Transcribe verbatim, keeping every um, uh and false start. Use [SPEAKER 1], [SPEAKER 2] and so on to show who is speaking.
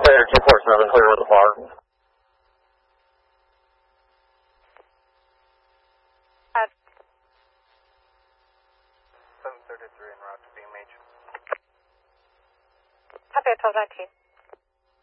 [SPEAKER 1] Operator two four seven, clear with the bar.
[SPEAKER 2] seven thirty-three en route to B M H.
[SPEAKER 3] Copy, twelve nineteen.